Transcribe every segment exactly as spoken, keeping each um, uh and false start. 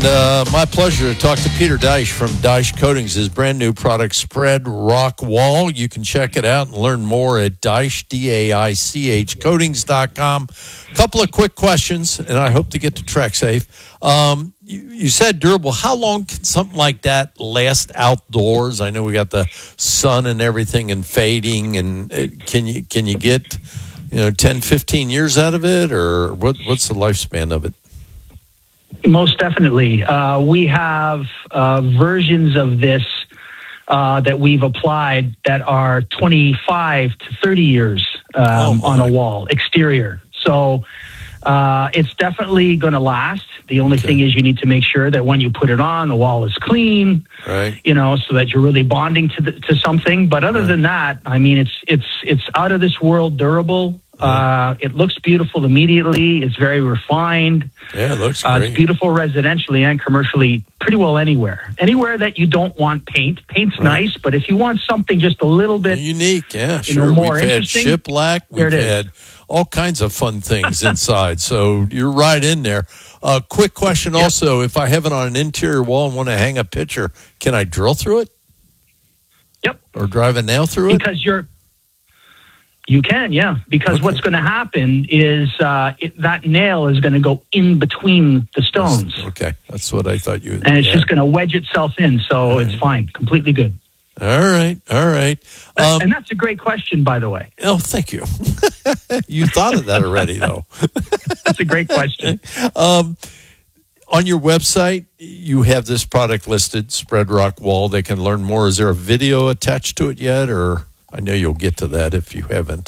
uh, my pleasure to talk to Peter Deich from Deich Coatings. His brand new product, Spread Rock Wall. You can check it out and learn more at Deich, D A I C H, coatings dot com. Couple of quick questions, and I hope to get to TrackSafe. Um, you, you said durable. How long can something like that last outdoors? I know we got the sun and everything and fading, and it, can you can you get you know ten, fifteen years out of it, or what? What's the lifespan of it? Most definitely. Uh, we have uh, versions of this uh, that we've applied that are twenty-five to thirty years um, oh on a wall, exterior. So uh, it's definitely going to last. The only okay. thing is you need to make sure that when you put it on, the wall is clean, right? You know, so that you're really bonding to the, to something. But other right. than that, I mean, it's it's it's out of this world durable. Uh, it looks beautiful immediately. It's very refined. Yeah, it looks uh, great. It's beautiful residentially and commercially, pretty well anywhere. Anywhere that you don't want paint. Paint's right. nice, but if you want something just a little bit unique, yeah, you sure. know, more We've had interesting, shiplack. We've had all kinds of fun things inside. So you're right in there. Uh, quick question yep. also, if I have it on an interior wall and want to hang a picture, can I drill through it? Yep. Or drive a nail through it? Because you're You can, yeah, because okay. what's going to happen is uh, it, that nail is going to go in between the stones. Okay, that's what I thought you. And it's yeah. just going to wedge itself in, so all it's right. fine, completely good. All right, all right. Um, and that's a great question, by the way. Oh, thank you. You thought of that already, though. That's a great question. um, on your website, you have this product listed, Spread Rock Wall. They can learn more. Is there a video attached to it yet, or? I know you'll get to that if you haven't.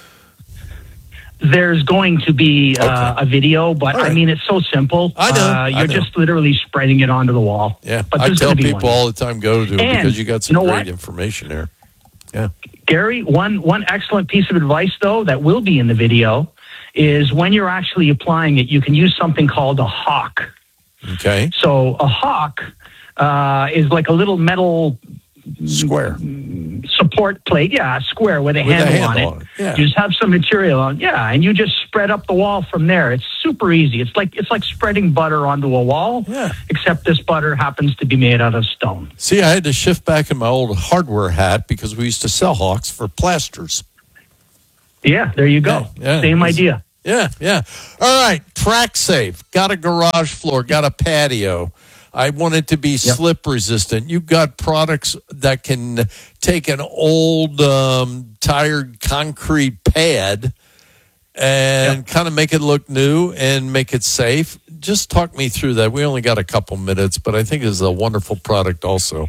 There's going to be uh, okay. a video, but right. I mean, it's so simple. I know. Uh, you're I know. just literally spreading it onto the wall. Yeah, but I tell people one. all the time, go to it and because you got some you know great what? information there. Yeah, Gary, one one excellent piece of advice, though, that will be in the video is when you're actually applying it, you can use something called a hawk. Okay. So a hawk uh, is like a little metal square support plate, yeah, a square with a with handle, a handle on it. On it. Yeah. You just have some material on, yeah, and you just spread up the wall from there. It's super easy. It's like it's like spreading butter onto a wall, yeah. except this butter happens to be made out of stone. See, I had to shift back in my old hardware hat because we used to sell hawks for plasters. Yeah, there you go. Yeah, yeah. Same idea. Yeah, yeah. All right, TrackSafe. Got a garage floor, got a patio. I want it to be yep. slip resistant. You've got products that can take an old um, tired concrete pad and yep. kind of make it look new and make it safe. Just talk me through that. We only got a couple minutes, but I think it's a wonderful product also.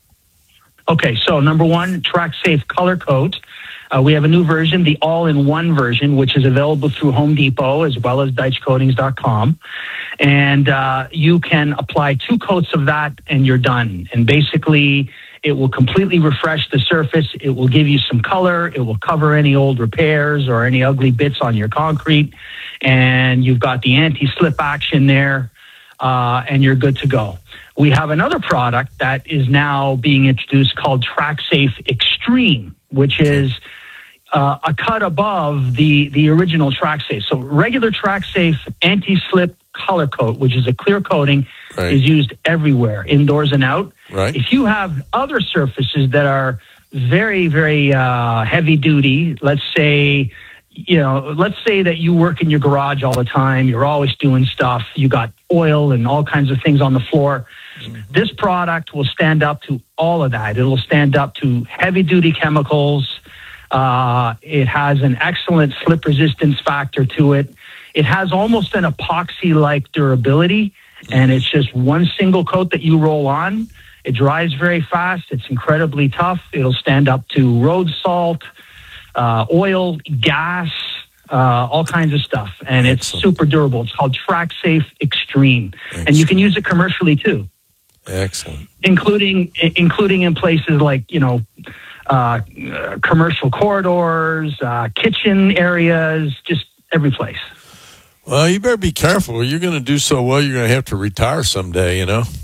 Okay, so number one, TrackSafe Color Coat. Uh, we have a new version, the all-in-one version, which is available through Home Depot as well as Deich Coatings dot com. And uh, you can apply two coats of that and you're done. And basically, it will completely refresh the surface. It will give you some color. It will cover any old repairs or any ugly bits on your concrete. And you've got the anti-slip action there, uh, and you're good to go. We have another product that is now being introduced called TrackSafe Extreme, which is uh, a cut above the, the original TrackSafe. So regular TrackSafe anti-slip color coat, which is a clear coating, right. is used everywhere, indoors and out. Right. If you have other surfaces that are very, very uh, heavy duty, let's say, you know, let's say that you work in your garage all the time, you're always doing stuff, you got oil and all kinds of things on the floor. Mm-hmm. This product will stand up to all of that. It'll stand up to heavy-duty chemicals. Uh, it has an excellent slip resistance factor to it. It has almost an epoxy-like durability, and it's just one single coat that you roll on. It dries very fast. It's incredibly tough. It'll stand up to road salt, uh, oil, gas, uh, all kinds of stuff. And it's Excellent. super durable. It's called TrackSafe Extreme. Excellent. And you can use it commercially too. Excellent. Including including in places like, you know, uh, uh, commercial corridors, uh, kitchen areas, just every place. Well, you better be careful. You're going to do so well, you're going to have to retire someday, you know.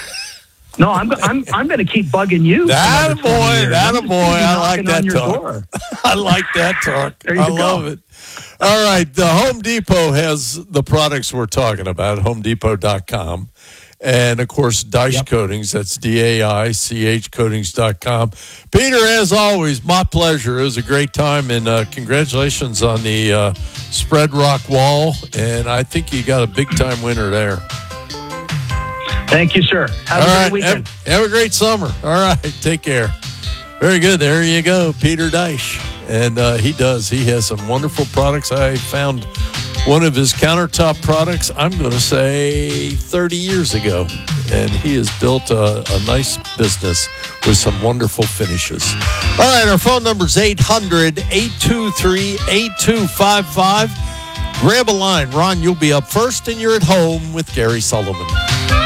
No, I'm I'm I'm going to keep bugging you. That boy, that boy. I like that talk. I like that talk. I go. love it. All right, the Home Depot has the products we're talking about, home depot dot com. And, of course, Daish Yep. Coatings. That's D A I C H coatings dot com. Peter, as always, my pleasure. It was a great time, and uh, congratulations on the uh, Spread Rock Wall. And I think you got a big-time winner there. Thank you, sir. Have All a right, great weekend. Have, have a great summer. All right, take care. Very good. There you go, Peter Daish. And uh, he does. He has some wonderful products. I found one of his countertop products, I'm going to say thirty years ago. And he has built a, a nice business with some wonderful finishes. All right, our phone number is eight hundred, eight two three, eight two five five. Grab a line. Ron, you'll be up first, and you're at home with Gary Sullivan.